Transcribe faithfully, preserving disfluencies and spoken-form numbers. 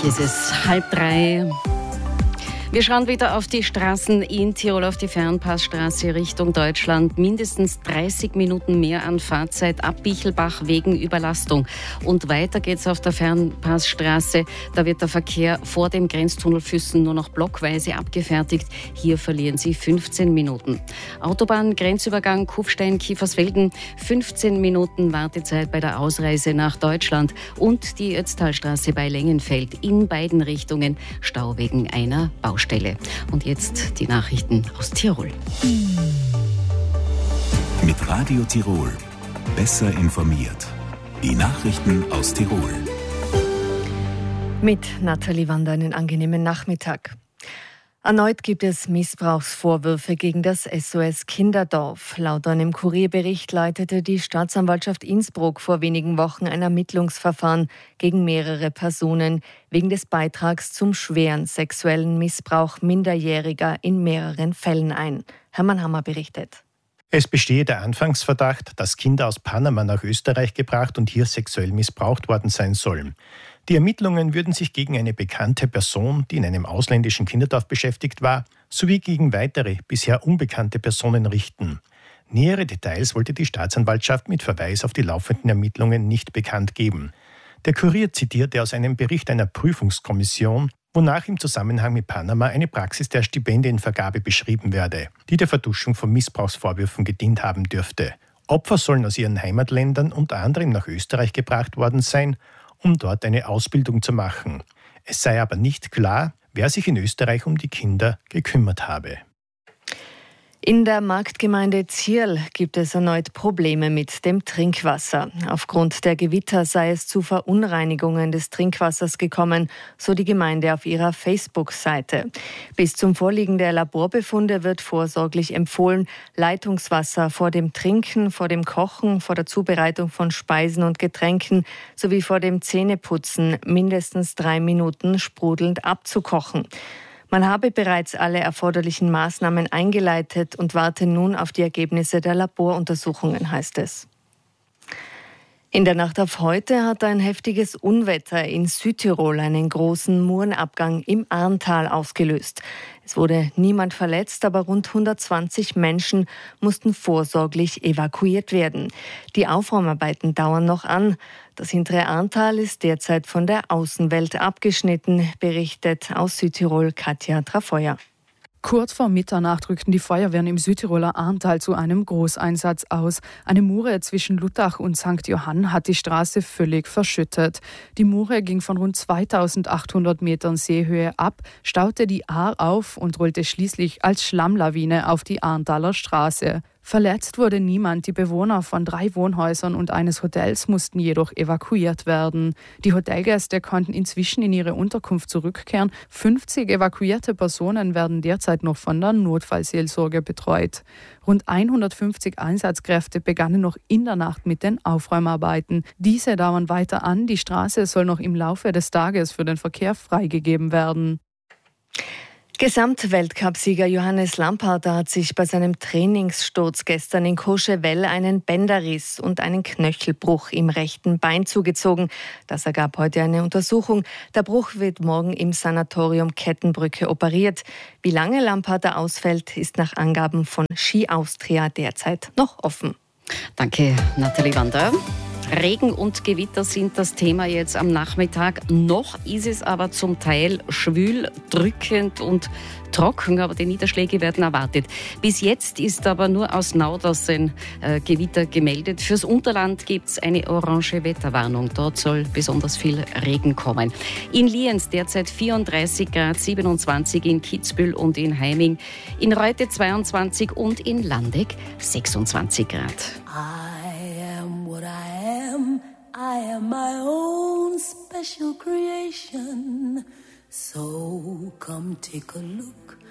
Hier ist es halb drei. Wir schauen wieder auf die Straßen in Tirol, auf die Fernpassstraße Richtung Deutschland. Mindestens dreißig Minuten mehr an Fahrzeit ab Bichelbach wegen Überlastung. Und weiter geht's auf der Fernpassstraße. Da wird der Verkehr vor dem Grenztunnel Füssen nur noch blockweise abgefertigt. Hier verlieren Sie fünfzehn Minuten. Autobahn, Grenzübergang Kufstein-Kiefersfelden. fünfzehn Minuten Wartezeit bei der Ausreise nach Deutschland. Und die Ötztalstraße bei Lengenfeld. In beiden Richtungen Stau wegen einer Baustelle. Und jetzt die Nachrichten aus Tirol. Mit Radio Tirol. Besser informiert. Die Nachrichten aus Tirol. Mit Nathalie Wander einen angenehmen Nachmittag. Erneut gibt es Missbrauchsvorwürfe gegen das S O S Kinderdorf. Laut einem Kurierbericht leitete die Staatsanwaltschaft Innsbruck vor wenigen Wochen ein Ermittlungsverfahren gegen mehrere Personen wegen des Beitrags zum schweren sexuellen Missbrauch Minderjähriger in mehreren Fällen ein. Hermann Hammer berichtet. Es bestehe der Anfangsverdacht, dass Kinder aus Panama nach Österreich gebracht und hier sexuell missbraucht worden sein sollen. Die Ermittlungen würden sich gegen eine bekannte Person, die in einem ausländischen Kinderdorf beschäftigt war, sowie gegen weitere, bisher unbekannte Personen richten. Nähere Details wollte die Staatsanwaltschaft mit Verweis auf die laufenden Ermittlungen nicht bekannt geben. Der Kurier zitierte aus einem Bericht einer Prüfungskommission, wonach im Zusammenhang mit Panama eine Praxis der Stipendienvergabe beschrieben werde, die der Vertuschung von Missbrauchsvorwürfen gedient haben dürfte. Opfer sollen aus ihren Heimatländern unter anderem nach Österreich gebracht worden sein, um dort eine Ausbildung zu machen. Es sei aber nicht klar, wer sich in Österreich um die Kinder gekümmert habe. In der Marktgemeinde Zierl gibt es erneut Probleme mit dem Trinkwasser. Aufgrund der Gewitter sei es zu Verunreinigungen des Trinkwassers gekommen, so die Gemeinde auf ihrer Facebook-Seite. Bis zum Vorliegen der Laborbefunde wird vorsorglich empfohlen, Leitungswasser vor dem Trinken, vor dem Kochen, vor der Zubereitung von Speisen und Getränken sowie vor dem Zähneputzen mindestens drei Minuten sprudelnd abzukochen. Man habe bereits alle erforderlichen Maßnahmen eingeleitet und warte nun auf die Ergebnisse der Laboruntersuchungen, heißt es. In der Nacht auf heute hat ein heftiges Unwetter in Südtirol einen großen Murenabgang im Arntal ausgelöst. Es wurde niemand verletzt, aber rund hundertzwanzig Menschen mussten vorsorglich evakuiert werden. Die Aufräumarbeiten dauern noch an. Das hintere Arntal ist derzeit von der Außenwelt abgeschnitten, berichtet aus Südtirol Katja Trafeuer. Kurz vor Mitternacht rückten die Feuerwehren im Südtiroler Arntal zu einem Großeinsatz aus. Eine Mure zwischen Luttach und Sankt Johann hat die Straße völlig verschüttet. Die Mure ging von rund zweitausendachthundert Metern Seehöhe ab, staute die Ahr auf und rollte schließlich als Schlammlawine auf die Arntaler Straße. Verletzt wurde niemand. Die Bewohner von drei Wohnhäusern und eines Hotels mussten jedoch evakuiert werden. Die Hotelgäste konnten inzwischen in ihre Unterkunft zurückkehren. fünfzig evakuierte Personen werden derzeit noch von der Notfallseelsorge betreut. Rund hundertfünfzig Einsatzkräfte begannen noch in der Nacht mit den Aufräumarbeiten. Diese dauern weiter an. Die Straße soll noch im Laufe des Tages für den Verkehr freigegeben werden. Gesamtweltcupsieger Johannes Lamparter hat sich bei seinem Trainingssturz gestern in Courchevel einen Bänderriss und einen Knöchelbruch im rechten Bein zugezogen. Das ergab heute eine Untersuchung. Der Bruch wird morgen im Sanatorium Kettenbrücke operiert. Wie lange Lamparter ausfällt, ist nach Angaben von Ski Austria derzeit noch offen. Danke, Nathalie Wander. Regen und Gewitter sind das Thema jetzt am Nachmittag. Noch ist es aber zum Teil schwül, drückend und trocken, aber die Niederschläge werden erwartet. Bis jetzt ist aber nur aus Nauders ein äh, Gewitter gemeldet. Fürs Unterland gibt es eine orange Wetterwarnung. Dort soll besonders viel Regen kommen. In Lienz derzeit vierunddreißig Grad, siebenundzwanzig in Kitzbühel und in Heiming, in Reute zweiundzwanzig und in Landeck sechsundzwanzig Grad. I am what I am. I am my own special creation. So come take a look